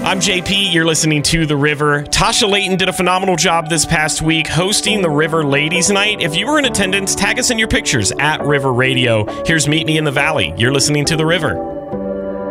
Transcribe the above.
I'm JP. You're listening to The River. Tasha Layton did a phenomenal job this past week hosting the River Ladies Night. If you were in attendance, tag us in your pictures at River Radio. Here's Meet Me in the Valley. You're listening to The River.